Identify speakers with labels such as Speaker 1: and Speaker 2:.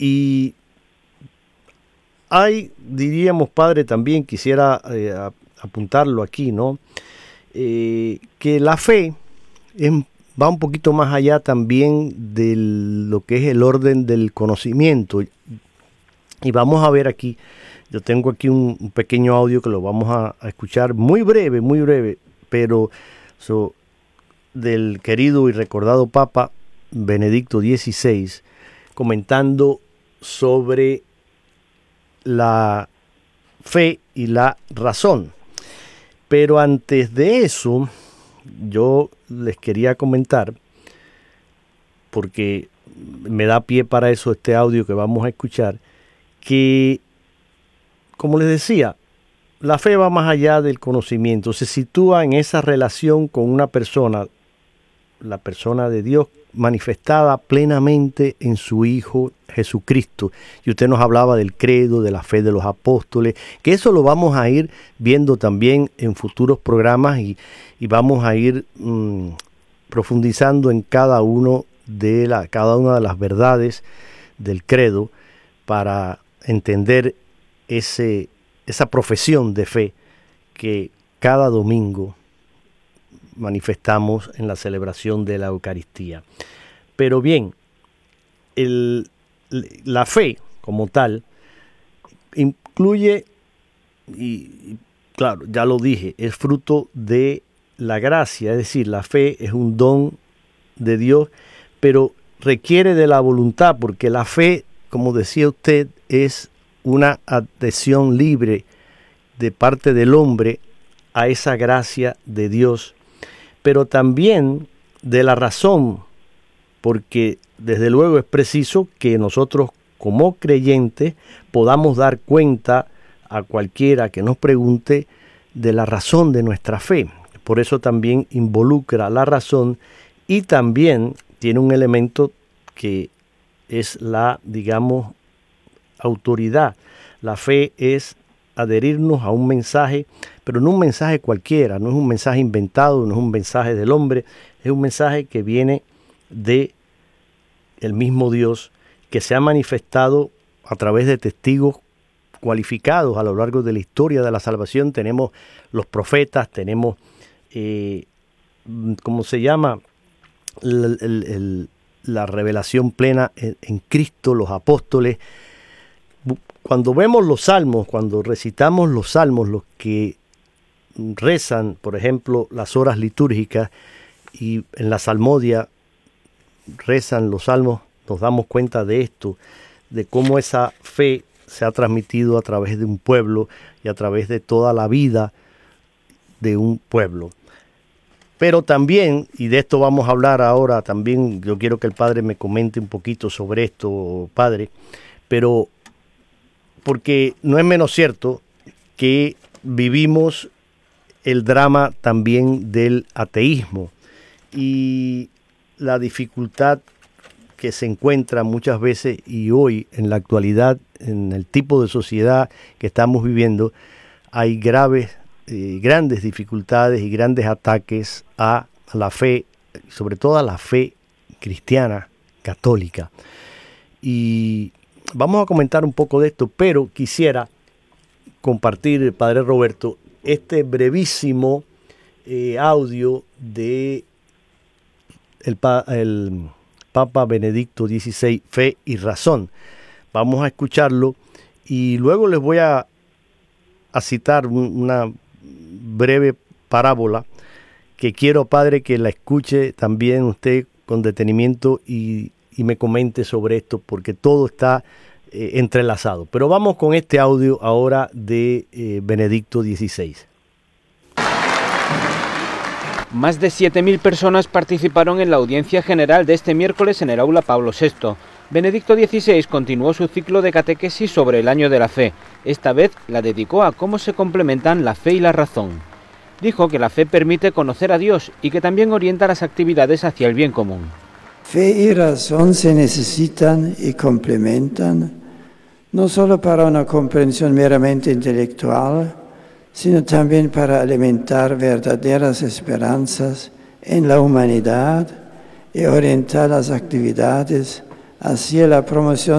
Speaker 1: Y hay, diríamos, padre, también quisiera apuntarlo aquí, ¿no? Que la fe va un poquito más allá también de lo que es el orden del conocimiento. Y vamos a ver aquí, yo tengo aquí un pequeño audio que lo vamos a escuchar muy breve, pero del querido y recordado Papa Benedicto XVI, comentando sobre la fe y la razón. Pero antes de eso, yo les quería comentar, porque me da pie para eso este audio que vamos a escuchar, que, como les decía, la fe va más allá del conocimiento, se sitúa en esa relación con una persona, la persona de Dios manifestada plenamente en su Hijo Jesucristo. Y usted nos hablaba del credo, de la fe de los apóstoles, que eso lo vamos a ir viendo también en futuros programas y vamos a ir profundizando en cada una de las verdades del credo para entender esa profesión de fe que cada domingo manifestamos en la celebración de la Eucaristía. Pero bien, la fe como tal incluye, y claro, ya lo dije, es fruto de la gracia, es decir, la fe es un don de Dios, pero requiere de la voluntad, porque la fe, como decía usted, es una adhesión libre de parte del hombre a esa gracia de Dios, pero también de la razón, porque desde luego es preciso que nosotros como creyentes podamos dar cuenta a cualquiera que nos pregunte de la razón de nuestra fe. Por eso también involucra la razón y también tiene un elemento que es la, digamos, autoridad. La fe es adherirnos a un mensaje, pero no un mensaje cualquiera, no es un mensaje inventado, no es un mensaje del hombre, es un mensaje que viene de el mismo Dios, que se ha manifestado a través de testigos cualificados a lo largo de la historia de la salvación. Tenemos los profetas, tenemos, ¿cómo se llama? La revelación plena en Cristo, los apóstoles. Cuando vemos los salmos, cuando recitamos los salmos, los que rezan, por ejemplo, las horas litúrgicas y en la salmodia rezan los salmos, nos damos cuenta de esto, de cómo esa fe se ha transmitido a través de un pueblo y a través de toda la vida de un pueblo. Pero también, y de esto vamos a hablar ahora, también yo quiero que el padre me comente un poquito sobre esto, padre, pero porque no es menos cierto que vivimos el drama también del ateísmo y la dificultad que se encuentra muchas veces y hoy en la actualidad, en el tipo de sociedad que estamos viviendo, hay grandes dificultades y grandes ataques a la fe, sobre todo a la fe cristiana católica. Y vamos a comentar un poco de esto, pero quisiera compartir, Padre Roberto, este brevísimo audio de el Papa Benedicto XVI, Fe y Razón. Vamos a escucharlo y luego les voy a citar una breve parábola que quiero, Padre, que la escuche también usted con detenimiento y me comente sobre esto, porque todo está entrelazado. Pero vamos con este audio ahora de Benedicto XVI.
Speaker 2: Más de 7.000 personas participaron en la audiencia general de este miércoles en el aula Pablo VI. Benedicto XVI continuó su ciclo de catequesis sobre el año de la fe. Esta vez la dedicó a cómo se complementan la fe y la razón. Dijo que la fe permite conocer a Dios y que también orienta las actividades hacia el bien común.
Speaker 3: Fe y razón se necesitan y complementan, no solo para una comprensión meramente intelectual, sino también para alimentar verdaderas esperanzas en la humanidad y orientar las actividades hacia la promoción